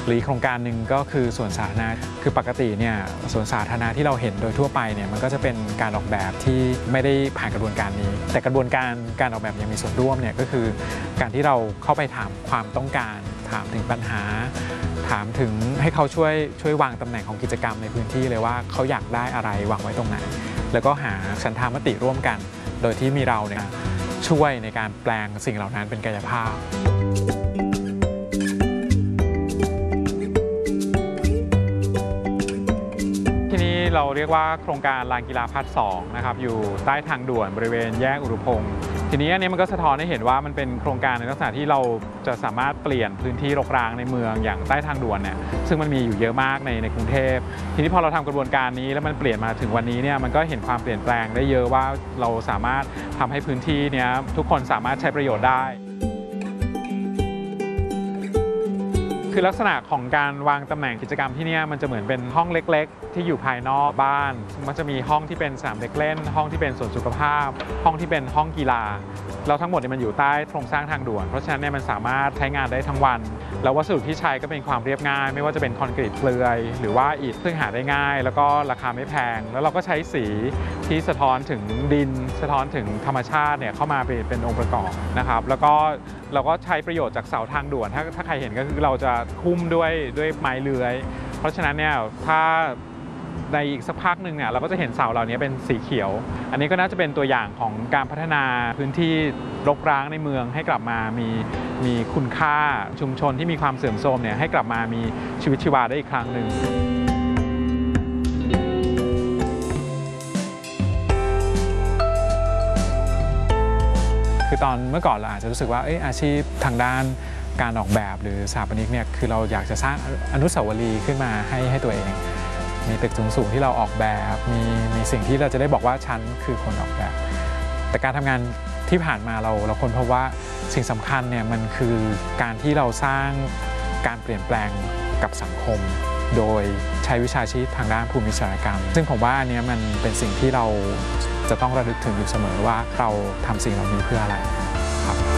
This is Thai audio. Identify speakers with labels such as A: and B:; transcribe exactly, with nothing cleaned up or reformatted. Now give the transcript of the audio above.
A: หรือโครงการหนึ่งก็คือสวนสาธารณะคือปกติเนี่ยสวนสาธารณะที่เราเห็นโดยทั่วไปเนี่ยมันก็จะเป็นการออกแบบที่ไม่ได้ผ่านกระบวนการนี้แต่กระบวนการการออกแบบยังมีส่วนร่วมเนี่ยก็คือการที่เราเข้าไปถามความต้องการถามถึงปัญหาถามถึงให้เขาช่วยช่วยวางตำแหน่งของกิจกรรมในพื้นที่เลยว่าเขาอยากได้อะไรวางไว้ตรงไหนแล้วก็หาฉันทามติร่วมกันโดยที่มีเราเนี่ยช่วยในการแปลงสิ่งเหล่านั้นเป็นกายภาพที่นี้เราเรียกว่าโครงการลานกีฬาพาร์ทสองนะครับอยู่ใต้ทางด่วนบริเวณแยกอุรุพงศ์ทีนี้อันนี้มันก็สะท้อนให้เห็นว่ามันเป็นโครงการในลักษณะที่เราจะสามารถเปลี่ยนพื้นที่รกร้างในเมืองอย่างใต้ทางด่วนเนี่ยซึ่งมันมีอยู่เยอะมากในในกรุงเทพทีนี้พอเราทำกระบวนการนี้แล้วมันเปลี่ยนมาถึงวันนี้เนี่ยมันก็เห็นความเปลี่ยนแปลงได้เยอะว่าเราสามารถทำให้พื้นที่เนี้ยทุกคนสามารถใช้ประโยชน์ได้คือลักษณะของการวางตำแหน่งกิจกรรมที่นี่มันจะเหมือนเป็นห้องเล็กๆที่อยู่ภายนอกบ้านมันจะมีห้องที่เป็นสนามเด็กเล่นห้องที่เป็นสวนสุขภาพห้องที่เป็นห้องกีฬาเราทั้งหมดเนี่ยมันอยู่ใต้โครงสร้างทางด่วนเพราะฉะนั้นเนี่ยมันสามารถใช้งานได้ทั้งวันแล้ววัสดุที่ใช้ก็เป็นความเรียบง่ายไม่ว่าจะเป็นคอนกรีตเปลือยหรือว่าอิฐซึ่งหาได้ง่ายแล้วก็ราคาไม่แพงแล้วเราก็ใช้สีที่สะท้อนถึงดินสะท้อนถึงธรรมชาติเนี่ยเข้ามาเป็นองค์ประกอบนะครับแล้วก็เราก็ใช้ประโยชน์จากเสาทางด่วนถ้าถ้าใครเห็นก็คือเราจะคุ้มด้วยด้วยไม้เลื้อยเพราะฉะนั้นเนี่ยถ้าในอีกสักพักหนึ่งเนี่ยเราก็จะเห็นเสาเหล่านี้เป็นสีเขียวอันนี้ก็น่าจะเป็นตัวอย่างของการพัฒนาพื้นที่รกร้างในเมืองให้กลับมามีมีคุณค่าชุมชนที่มีความเสื่อมโทรมเนี่ยให้กลับมามีชีวิตชีวาได้อีกครั้งหนึ่งคือตอนเมื่อก่อนเราอาจจะรู้สึกว่าอาชีพทางด้านการออกแบบหรือสถาปนิกเนี่ยคือเราอยากจะสร้างอนุสาวรีย์ขึ้นมาให้ให้ตัวเองมีตึกสูงๆที่เราออกแบบมีมีสิ่งที่เราจะได้บอกว่าฉันคือคนออกแบบแต่การทำงานที่ผ่านมาเราเราค้นพบว่าสิ่งสำคัญเนี่ยมันคือการที่เราสร้างการเปลี่ยนแปลงกับสังคมโดยใช้วิชาชีพทางด้านภูมิศาสตร์กรรมซึ่งผมว่าอันนี้มันเป็นสิ่งที่เราจะต้องระลึกถึงอยู่เสมอว่าเราทำสิ่งเหล่านี้เพื่ออะไรครับ